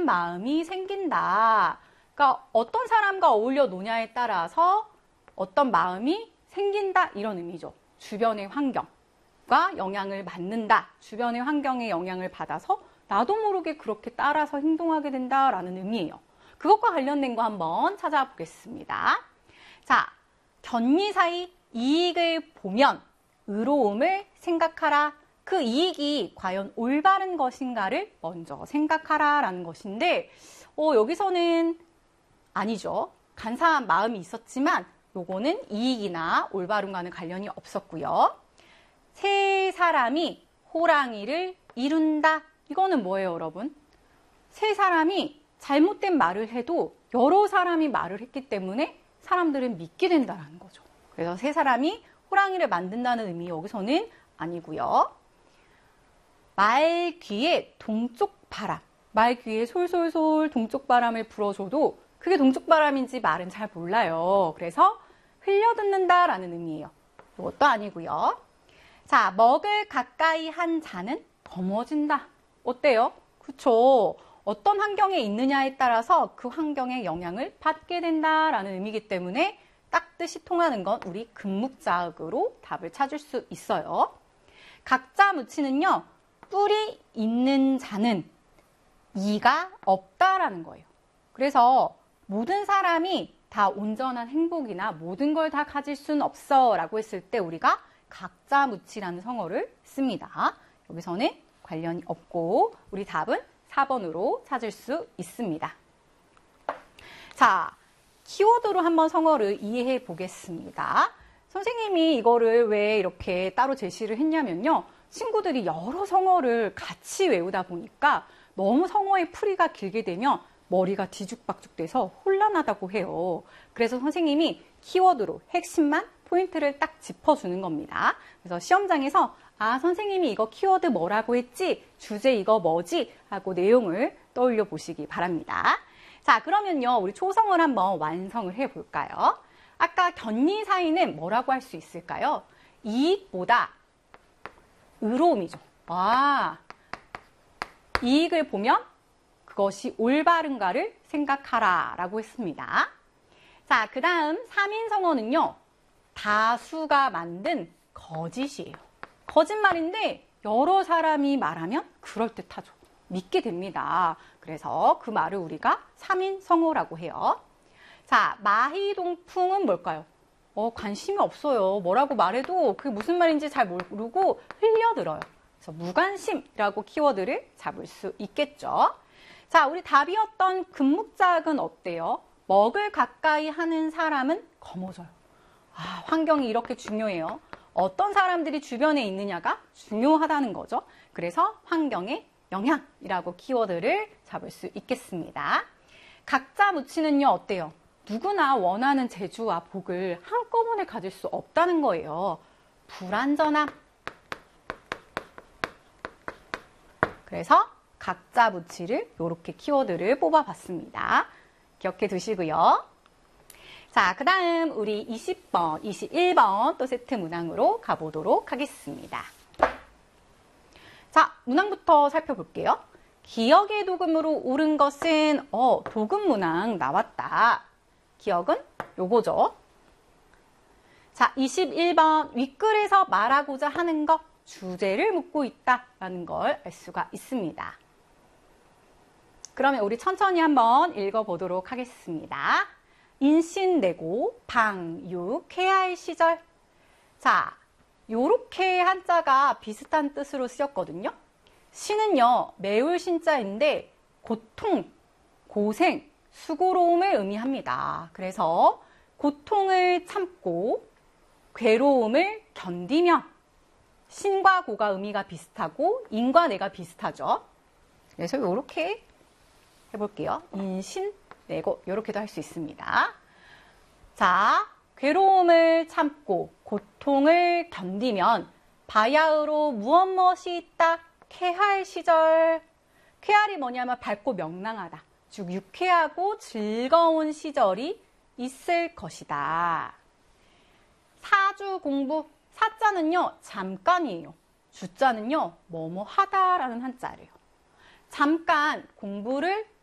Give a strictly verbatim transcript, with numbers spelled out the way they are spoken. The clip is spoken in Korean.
마음이 생긴다. 그러니까 어떤 사람과 어울려 노냐에 따라서 어떤 마음이 생긴다 이런 의미죠. 주변의 환경과 영향을 받는다. 주변의 환경에 영향을 받아서 나도 모르게 그렇게 따라서 행동하게 된다라는 의미예요. 그것과 관련된 거 한번 찾아보겠습니다. 자, 견리 사이 이익을 보면 의로움을 생각하라. 그 이익이 과연 올바른 것인가를 먼저 생각하라 라는 것인데 어, 여기서는 아니죠. 간사한 마음이 있었지만 요거는 이익이나 올바름과는 관련이 없었고요. 세 사람이 호랑이를 이룬다. 이거는 뭐예요, 여러분? 세 사람이 잘못된 말을 해도 여러 사람이 말을 했기 때문에 사람들은 믿게 된다는 거죠. 그래서 세 사람이 호랑이를 만든다는 의미 여기서는 아니고요. 말 귀에 동쪽 바람, 말 귀에 솔솔솔 동쪽 바람을 불어줘도 그게 동쪽 바람인지 말은 잘 몰라요. 그래서 흘려듣는다라는 의미예요. 이것도 아니고요. 자, 먹을 가까이 한 자는 검어진다. 어때요? 그쵸? 어떤 환경에 있느냐에 따라서 그 환경에 영향을 받게 된다라는 의미이기 때문에 딱 뜻이 통하는 건 우리 금묵자흑으로 답을 찾을 수 있어요. 각자 묻히는요. 뿔이 있는 자는 이가 없다라는 거예요. 그래서 모든 사람이 다 온전한 행복이나 모든 걸 다 가질 수는 없어 라고 했을 때 우리가 각자 묻히라는 성어를 씁니다. 여기서는 관련이 없고 우리 답은 사 번으로 찾을 수 있습니다. 자, 키워드로 한번 성어를 이해해 보겠습니다. 선생님이 이거를 왜 이렇게 따로 제시를 했냐면요. 친구들이 여러 성어를 같이 외우다 보니까 너무 성어의 풀이가 길게 되면 머리가 뒤죽박죽 돼서 혼란하다고 해요. 그래서 선생님이 키워드로 핵심만 포인트를 딱 짚어주는 겁니다. 그래서 시험장에서 아, 선생님이 이거 키워드 뭐라고 했지? 주제 이거 뭐지? 하고 내용을 떠올려 보시기 바랍니다. 자, 그러면요. 우리 초성을 한번 완성을 해볼까요? 아까 견리 사이는 뭐라고 할 수 있을까요? 이익보다 의로움이죠. 와, 이익을 보면 그것이 올바른가를 생각하라 라고 했습니다. 자, 그 다음 삼 인 성어는요. 다수가 만든 거짓이에요. 거짓말인데 여러 사람이 말하면 그럴듯하죠. 믿게 됩니다. 그래서 그 말을 우리가 삼 인 성어라고 해요. 자, 마희동풍은 뭘까요? 어, 관심이 없어요. 뭐라고 말해도 그게 무슨 말인지 잘 모르고 흘려들어요. 그래서 무관심이라고 키워드를 잡을 수 있겠죠. 자, 우리 답이었던 금묵자흑은 어때요? 먹을 가까이 하는 사람은 검어져요. 아, 환경이 이렇게 중요해요. 어떤 사람들이 주변에 있느냐가 중요하다는 거죠. 그래서 환경의 영향이라고 키워드를 잡을 수 있겠습니다. 각자 묻히는요, 어때요? 누구나 원하는 재주와 복을 한꺼번에 가질 수 없다는 거예요. 불완전함. 그래서 각자 묻히를 이렇게 키워드를 뽑아봤습니다. 기억해 두시고요. 자, 그 다음 우리 이십 번, 이십일 번 또 세트 문항으로 가보도록 하겠습니다. 자, 문항부터 살펴볼게요. 기억의 도금으로 옳은 것은 어, 도금 문항 나왔다. 기억은 요거죠. 자, 이십일 번 윗글에서 말하고자 하는 것, 주제를 묻고 있다라는 걸 알 수가 있습니다. 그러면 우리 천천히 한번 읽어보도록 하겠습니다. 인신내고 방육해할 시절. 자, 요렇게 한자가 비슷한 뜻으로 쓰였거든요. 신은요, 매울 신자인데 고통, 고생, 수고로움을 의미합니다. 그래서 고통을 참고 괴로움을 견디며 신과 고가 의미가 비슷하고 인과 내가 비슷하죠. 그래서 요렇게 해볼게요. 인신, 내고 이렇게도 할 수 있습니다. 자, 괴로움을 참고 고통을 견디면 바야흐로 무엇 무엇이 있다. 쾌할 시절. 쾌할이 뭐냐면 밝고 명랑하다. 즉 유쾌하고 즐거운 시절이 있을 것이다. 사주 공부. 사자는요 잠깐이에요. 주자는요 뭐뭐 하다라는 한자래요. 잠깐 공부를